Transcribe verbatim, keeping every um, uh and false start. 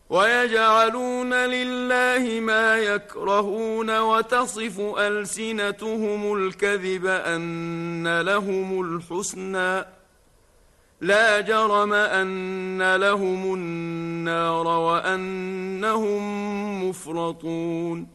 ويجعلون لله ما يكرهون وتصف ألسنتهم الكذب أن لهم الحسنى لا جرم أن لهم النار وأنهم مفرطون